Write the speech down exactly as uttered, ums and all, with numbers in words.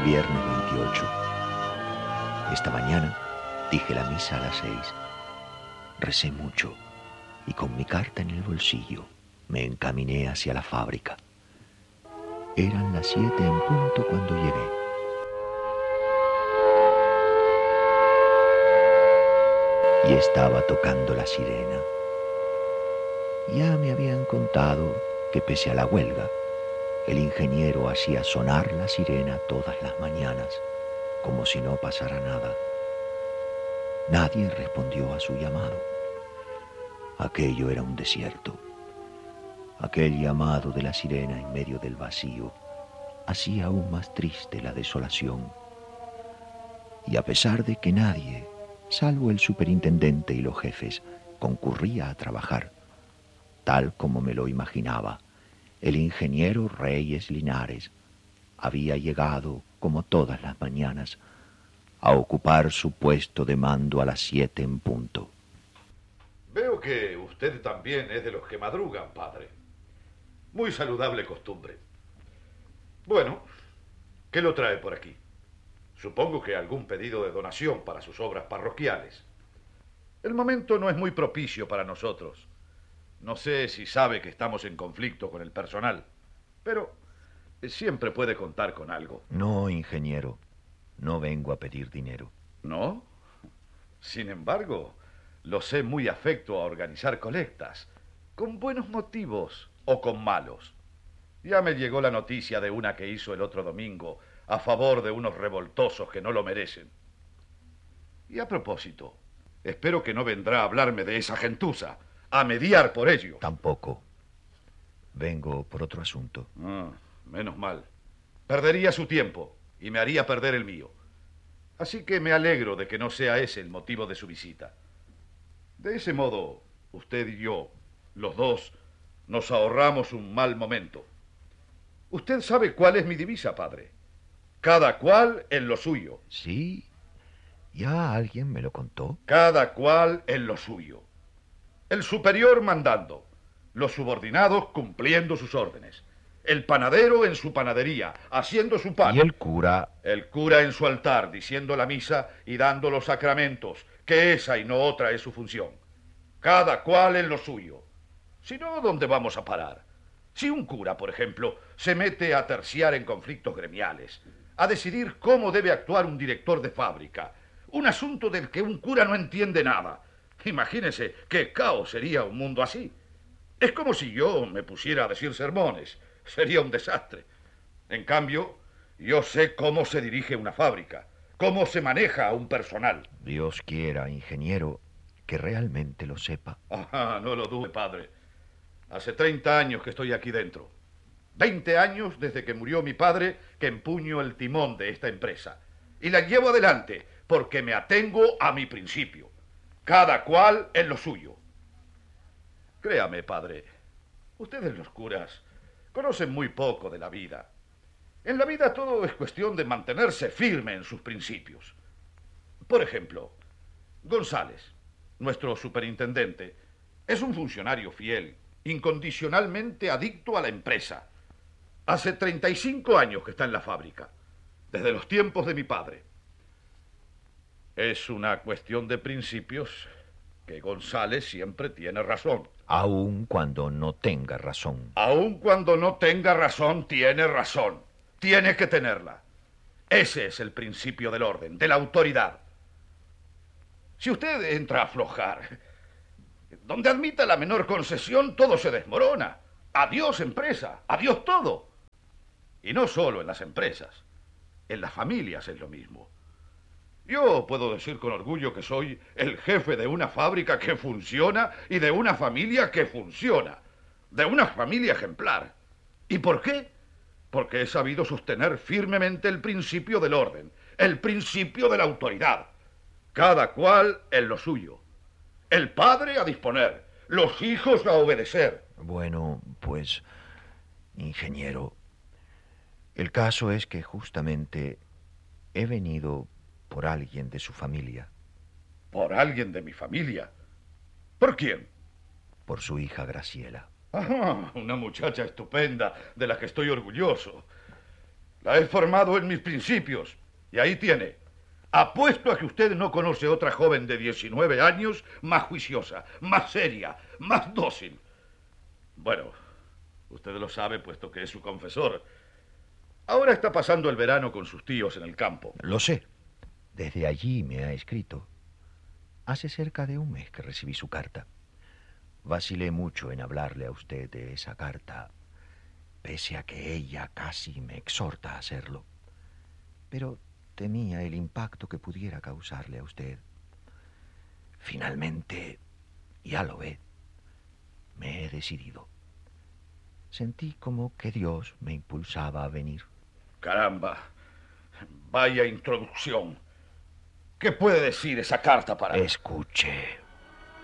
Viernes veintiocho. Esta mañana dije la misa a las seis. Recé mucho y con mi carta en el bolsillo me encaminé hacia la fábrica. Eran las siete en punto cuando llegué. Y estaba tocando la sirena. Ya me habían contado que pese a la huelga, el ingeniero hacía sonar la sirena todas las mañanas, como si no pasara nada. Nadie respondió a su llamado. Aquello era un desierto. Aquel llamado de la sirena en medio del vacío hacía aún más triste la desolación. Y a pesar de que nadie, salvo el superintendente y los jefes, concurría a trabajar, tal como me lo imaginaba, el ingeniero Reyes Linares había llegado, como todas las mañanas, a ocupar su puesto de mando a las siete en punto. Veo que usted también es de los que madrugan, padre. Muy saludable costumbre. Bueno, ¿qué lo trae por aquí? Supongo que algún pedido de donación para sus obras parroquiales. El momento no es muy propicio para nosotros. No sé si sabe que estamos en conflicto con el personal, pero siempre puede contar con algo. No, ingeniero, no vengo a pedir dinero. ¿No? Sin embargo, lo sé muy afecto a organizar colectas, con buenos motivos o con malos. Ya me llegó la noticia de una que hizo el otro domingo a favor de unos revoltosos que no lo merecen. Y a propósito, espero que no vendrá a hablarme de esa gentuza, a mediar por ello. Tampoco. Vengo por otro asunto. Ah, menos mal. Perdería su tiempo y me haría perder el mío. Así que me alegro de que no sea ese el motivo de su visita. De ese modo, usted y yo, los dos, nos ahorramos un mal momento. Usted sabe cuál es mi divisa, padre. Cada cual en lo suyo. ¿Sí? ¿Ya alguien me lo contó? Cada cual en lo suyo. El superior mandando, los subordinados cumpliendo sus órdenes, el panadero en su panadería, haciendo su pan. ¿Y el cura? El cura en su altar, diciendo la misa y dando los sacramentos, que esa y no otra es su función. Cada cual en lo suyo. Si no, ¿dónde vamos a parar? Si un cura, por ejemplo, se mete a terciar en conflictos gremiales, a decidir cómo debe actuar un director de fábrica, un asunto del que un cura no entiende nada. Imagínese qué caos sería un mundo así. Es como si yo me pusiera a decir sermones. Sería un desastre. En cambio, yo sé cómo se dirige una fábrica, cómo se maneja a un personal. Dios quiera, ingeniero, que realmente lo sepa. Ah, no lo dude, padre. Hace treinta años que estoy aquí dentro. Veinte años desde que murió mi padre, que empuño el timón de esta empresa. Y la llevo adelante porque me atengo a mi principio. Cada cual en lo suyo. Créame, padre, ustedes los curas conocen muy poco de la vida. En la vida todo es cuestión de mantenerse firme en sus principios. Por ejemplo, González, nuestro superintendente, es un funcionario fiel, incondicionalmente adicto a la empresa. Hace treinta y cinco años que está en la fábrica, desde los tiempos de mi padre. Es una cuestión de principios que González siempre tiene razón. Aun cuando no tenga razón. Aun cuando no tenga razón, tiene razón. Tiene que tenerla. Ese es el principio del orden, de la autoridad. Si usted entra a aflojar, donde admita la menor concesión, todo se desmorona. Adiós empresa, adiós todo. Y no solo en las empresas, en las familias es lo mismo. Yo puedo decir con orgullo que soy el jefe de una fábrica que funciona y de una familia que funciona. De una familia ejemplar. ¿Y por qué? Porque he sabido sostener firmemente el principio del orden, el principio de la autoridad. Cada cual en lo suyo. El padre a disponer, los hijos a obedecer. Bueno, pues, ingeniero, el caso es que justamente he venido por alguien de su familia. ¿Por alguien de mi familia? ¿Por quién? Por su hija Graciela. Ah, una muchacha estupenda, de la que estoy orgulloso. La he formado en mis principios. Y ahí tiene. Apuesto a que usted no conoce otra joven de diecinueve años más juiciosa, más seria, más dócil. Bueno, usted lo sabe puesto que es su confesor. Ahora está pasando el verano con sus tíos en el campo. Lo sé. Desde allí me ha escrito. Hace cerca de un mes que recibí su carta. Vacilé mucho en hablarle a usted de esa carta, pese a que ella casi me exhorta a hacerlo. Pero temía el impacto que pudiera causarle a usted. Finalmente, ya lo ve, me he decidido. Sentí como que Dios me impulsaba a venir. Caramba, vaya introducción. ¿Qué puede decir esa carta para...? Escuche.